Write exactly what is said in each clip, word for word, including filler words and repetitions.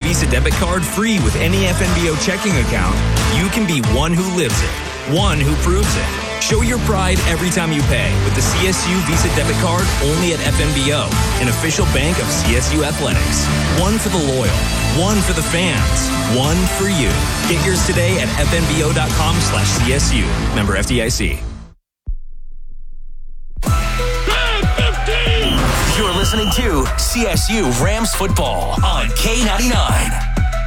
Visa debit card free with any F N B O checking account, you can be one who lives it, one who proves it. Show your pride every time you pay with the C S U Visa debit card only at F N B O, an official bank of C S U Athletics. One for the loyal, one for the fans, one for you. Get yours today at fnbo.com slash CSU. Member F D I C. You're listening to C S U Rams football on K ninety-nine.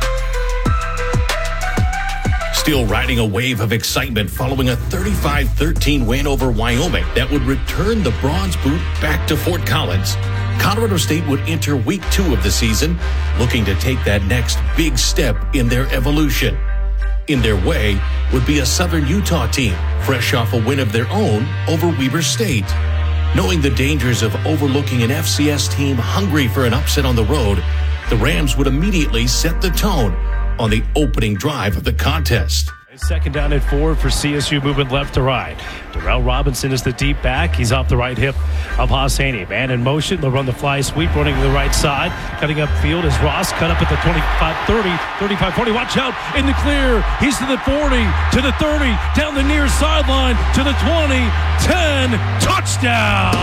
Still riding a wave of excitement following a thirty-five thirteen win over Wyoming that would return the Bronze Boot back to Fort Collins. Colorado State would enter week two of the season looking to take that next big step in their evolution. In their way would be a Southern Utah team fresh off a win of their own over Weber State. Knowing the dangers of overlooking an F C S team hungry for an upset on the road, the Rams would immediately set the tone on the opening drive of the contest. Second down at four for C S U, moving left to right. Darrell Robinson is the deep back. He's off the right hip of Haas Haney. Man in motion. They'll run the fly sweep, running to the right side. Cutting up field is Ross. Cut up at the twenty-five thirty, thirty-five forty. Watch out in the clear. He's to the forty, to the thirty, down the near sideline, to the twenty, ten. Touchdown!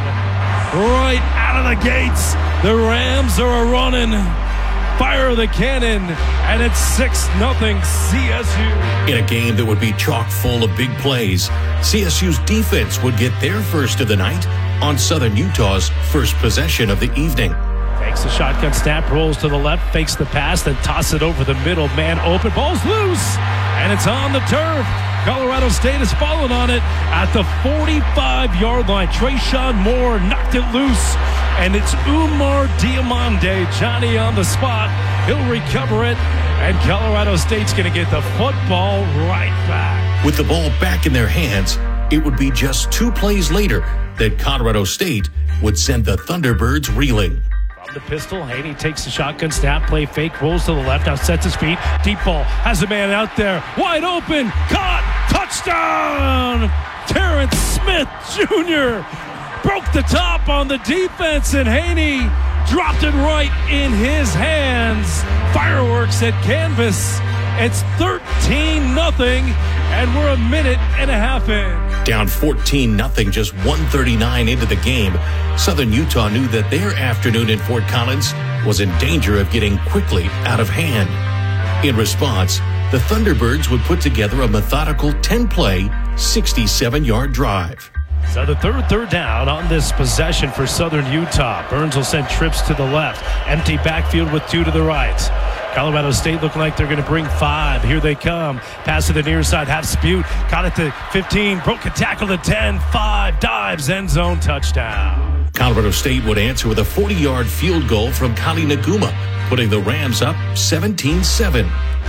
Right out of the gates. The Rams are a-running. Fire the cannon, and it's six nothing C S U. In a game that would be chock full of big plays, C S U's defense would get their first of the night on Southern Utah's first possession of the evening. Takes the shotgun snap, rolls to the left, fakes the pass, then tosses it over the middle. Man open, ball's loose, and it's on the turf. Colorado State has fallen on it at the forty-five-yard line. Trayshawn Moore knocked it loose, and it's Umar Diamande, Johnny on the spot. He'll recover it, and Colorado State's going to get the football right back. With the ball back in their hands, it would be just two plays later that Colorado State would send the Thunderbirds reeling. From the pistol, Haney takes the shotgun snap, play fake, rolls to the left, now sets his feet. Deep ball, has a man out there, wide open, caught, touchdown! Terrence Smith Junior broke the top on the defense, and Haney dropped it right in his hands. Fireworks at canvas. It's thirteen nothing, and we're a minute and a half in. Down fourteen nothing, just one thirty-nine into the game, Southern Utah knew that their afternoon in Fort Collins was in danger of getting quickly out of hand. In response, the Thunderbirds would put together a methodical ten-play, sixty-seven-yard drive. So the third third down on this possession for Southern Utah. Burns will send trips to the left. Empty backfield with two to the right. Colorado State looking like they're going to bring five. Here they come. Pass to the near side. Half Spute. Caught it to fifteen. Broke a tackle to ten. Five. Dives. End zone. Touchdown. Colorado State would answer with a forty-yard field goal from Kali Naguma, putting the Rams up seventeen seven.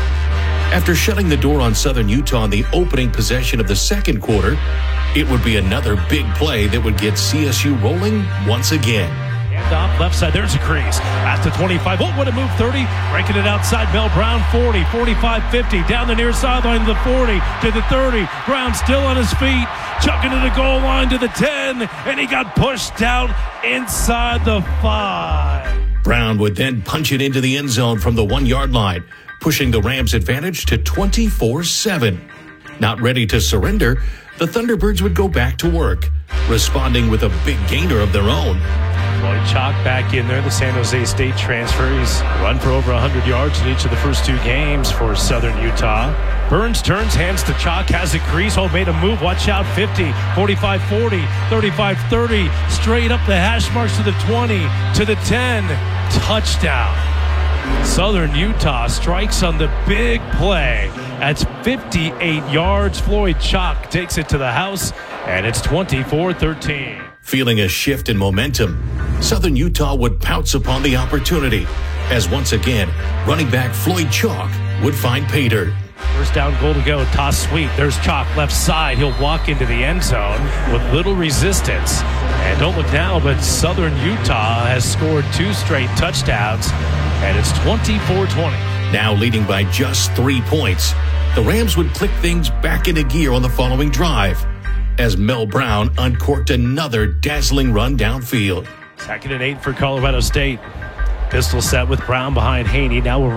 After shutting the door on Southern Utah in the opening possession of the second quarter, it would be another big play that would get C S U rolling once again. And off left side, there's a crease. At the twenty-five, oh, what a move, thirty. Breaking it outside, Mel Brown, forty, forty-five, fifty. Down the near sideline to the forty, to the thirty. Brown still on his feet, chucking to the goal line to the ten, and he got pushed out inside the five. Brown would then punch it into the end zone from the one-yard line, pushing the Rams' advantage to twenty-four seven. Not ready to surrender, the Thunderbirds would go back to work, responding with a big gainer of their own. Lloyd Chalk back in there, the San Jose State transfer. He's run for over one hundred yards in each of the first two games for Southern Utah. Burns turns, hands to Chalk, has a crease. Oh, made a move. Watch out, fifty, forty-five forty, thirty-five thirty. Straight up the hash marks to the twenty, to the ten. Touchdown. Southern Utah strikes on the big play. That's fifty-eight yards. Floyd Chalk takes it to the house, and it's twenty-four thirteen. Feeling a shift in momentum, Southern Utah would pounce upon the opportunity as once again, running back Floyd Chalk would find pay dirt. First down, goal to go. Toss sweep. There's Chalk left side. He'll walk into the end zone with little resistance. And don't look now, but Southern Utah has scored two straight touchdowns, and it's twenty-four twenty. Now leading by just three points, the Rams would click things back into gear on the following drive as Mel Brown uncorked another dazzling run downfield. Second and eight for Colorado State. Pistol set with Brown behind Haney. Now we're